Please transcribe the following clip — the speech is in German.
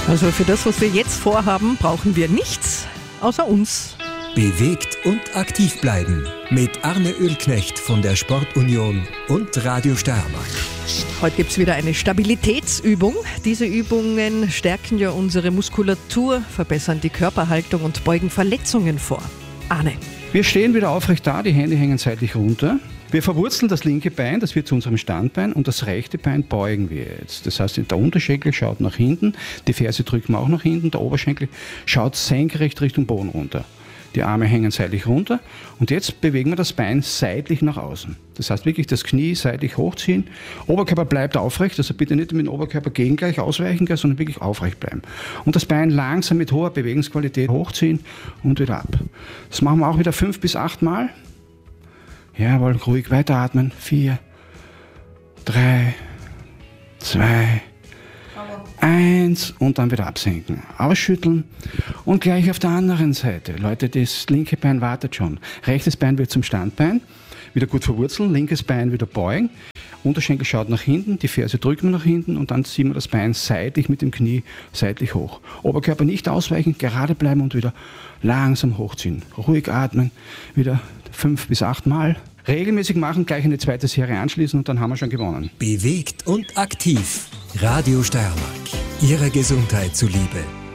Also für das, was wir jetzt vorhaben, brauchen wir nichts außer uns. Bewegt und aktiv bleiben mit Arne Ölknecht von der Sportunion und Radio Steiermark. Heute gibt es wieder eine Stabilitätsübung. Diese Übungen stärken ja unsere Muskulatur, verbessern die Körperhaltung und beugen Verletzungen vor. Arne. Wir stehen wieder aufrecht da, die Hände hängen seitlich runter. Wir verwurzeln das linke Bein, das wird zu unserem Standbein, und das rechte Bein beugen wir jetzt. Das heißt, der Unterschenkel schaut nach hinten, die Ferse drücken wir auch nach hinten, der Oberschenkel schaut senkrecht Richtung Boden runter. Die Arme hängen seitlich runter und jetzt bewegen wir das Bein seitlich nach außen. Das heißt wirklich das Knie seitlich hochziehen. Oberkörper bleibt aufrecht, also bitte nicht mit dem Oberkörper gegengleich ausweichen, sondern wirklich aufrecht bleiben. Und das Bein langsam mit hoher Bewegungsqualität hochziehen und wieder ab. Das machen wir auch wieder 5 bis 8 Mal. Jawohl, ruhig weiteratmen. 4, 3, 2, 1 und dann wieder absenken. Ausschütteln und gleich auf der anderen Seite. Leute, das linke Bein wartet schon. Rechtes Bein wird zum Standbein. Wieder gut verwurzeln, linkes Bein wieder beugen. Unterschenkel schaut nach hinten, die Ferse drücken wir nach hinten und dann ziehen wir das Bein seitlich mit dem Knie seitlich hoch. Oberkörper nicht ausweichen, gerade bleiben und wieder langsam hochziehen. Ruhig atmen, wieder 5 bis 8 Mal. Regelmäßig machen, gleich eine zweite Serie anschließen und dann haben wir schon gewonnen. Bewegt und aktiv. Radio Steiermark. Ihrer Gesundheit zuliebe.